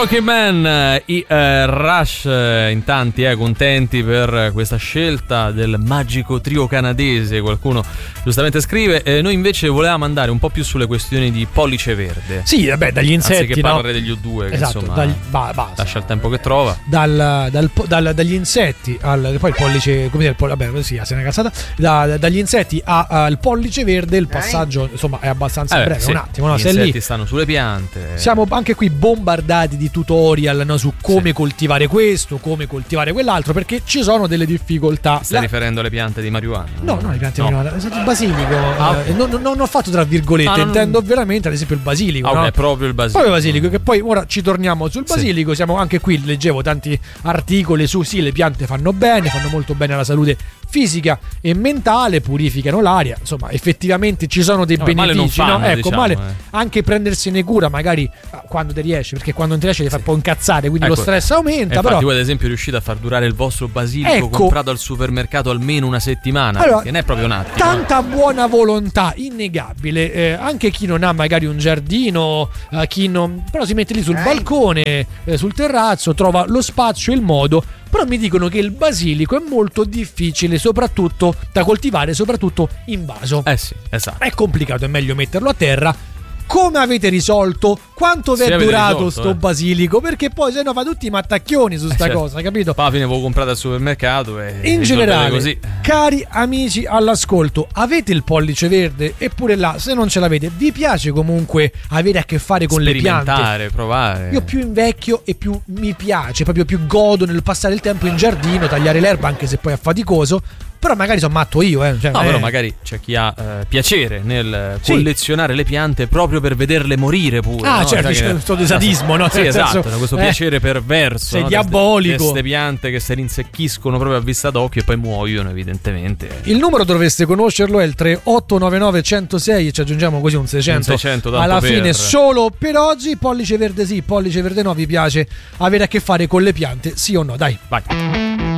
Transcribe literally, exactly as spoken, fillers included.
Rocky Man, i eh, Rush eh, in tanti eh, contenti per questa scelta del magico trio canadese, qualcuno giustamente scrive. Eh, noi invece volevamo andare un po' più sulle questioni di Pollice Verde. Sì, vabbè, dagli insetti, anziché no? parlare degli U due, che esatto, insomma dagli, ba, basta. lascia il tempo che trova. Dal, dal, dal, dagli insetti al poi il pollice, come dire, il pollice, vabbè, sì, se ne è cazzata. Da, dagli insetti a, al pollice verde il passaggio insomma è abbastanza eh, breve, sì. un attimo, no? Gli Se insetti lì stanno sulle piante. siamo anche qui bombardati di tutorial, no, su come sì. coltivare questo, come coltivare quell'altro, perché ci sono delle difficoltà. Stai La... riferendo alle piante di marijuana? No, no, le piante no. di marijuana, il basilico. Ah. Eh, non, non ho fatto tra virgolette, ah, intendo non... veramente ad esempio il basilico. Ah, no? È proprio il basilico. Proprio il basilico, che poi ora ci torniamo sul basilico, sì. Siamo anche qui, leggevo tanti articoli su sì, le piante fanno bene, fanno molto bene alla salute fisica e mentale, purificano l'aria, insomma effettivamente ci sono dei no, benefici, fanno, no? Ecco, diciamo, male eh. anche prendersene cura magari quando ti riesci, perché quando non ti riesci ti fa un po' incazzare, quindi ecco, lo stress aumenta. Infatti però voi ad esempio riuscite a far durare il vostro basilico ecco, comprato al supermercato almeno una settimana, allora, che non è proprio un attimo. Tanta buona volontà, innegabile, eh, anche chi non ha magari un giardino, eh, chi non, però si mette lì sul balcone, eh, sul terrazzo, trova lo spazio e il modo. Però mi dicono che il basilico è molto difficile, soprattutto da coltivare, soprattutto in vaso. Eh sì, esatto. È complicato, è meglio metterlo a terra. Come avete risolto? Quanto vi è durato risolto, sto eh. basilico? Perché poi se no fa tutti i mattacchioni su sta eh, cosa, capito? Alla fine avevo comprato al supermercato e in generale, così. Cari amici all'ascolto, avete il pollice verde? Eppure là, se non ce l'avete, vi piace comunque avere a che fare con le piante? Sperimentare, provare. Io più invecchio e più mi piace, proprio più godo nel passare il tempo in giardino, tagliare l'erba anche se poi è faticoso. Però magari sono matto io, eh. Cioè, no, eh. però magari c'è chi ha eh, piacere nel sì. collezionare le piante proprio per vederle morire pure. Ah, no? certo, c'è questo che... sadismo, no? Sì, nel esatto, senso, questo eh, piacere perverso. sei no? diabolico. Queste piante che si rinsecchiscono proprio a vista d'occhio e poi muoiono, evidentemente. Il numero dovreste conoscerlo, è il tre otto nove nove uno zero sei e ci aggiungiamo così un seicento, un seicento alla per... fine solo per oggi. Pollice verde sì, pollice verde no, vi piace avere a che fare con le piante, sì o no? Dai, vai.